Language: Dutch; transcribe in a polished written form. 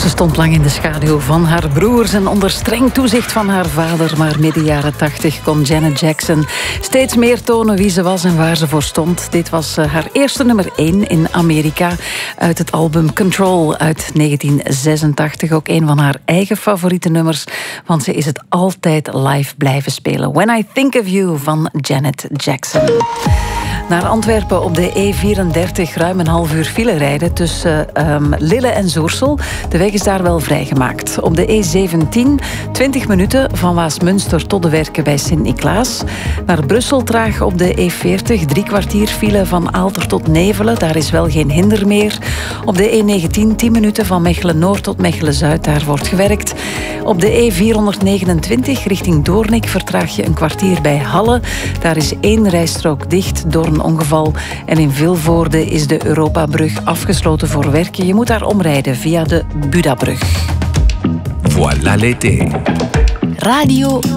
Ze stond lang in de schaduw van haar broers en onder streng toezicht van haar vader. Maar midden jaren 80 kon Janet Jackson steeds meer tonen wie ze was en waar ze voor stond. Dit was haar eerste nummer 1 in Amerika uit het album Control uit 1986. Ook een van haar eigen favoriete nummers, want ze is het altijd live blijven spelen. When I Think of You van Janet Jackson. Naar Antwerpen op de E34 ruim een half uur file rijden tussen Lille en Zoersel. De weg is daar wel vrijgemaakt. Op de E17 20 minuten van Waasmunster tot de Werken bij Sint-Niklaas. Naar Brussel traag op de E40 3 kwartier file van Aalter tot Nevelen. Daar is wel geen hinder meer. Op de E19 10 minuten van Mechelen-Noord tot Mechelen-Zuid. Daar wordt gewerkt. Op de E429 richting Doornik vertraag je een kwartier bij Halle. Daar is 1 rijstrook dicht door een ongeval. En in Vilvoorde is de Europabrug afgesloten voor werken. Je moet daar omrijden via de Budabrug. Voilà l'été. Radio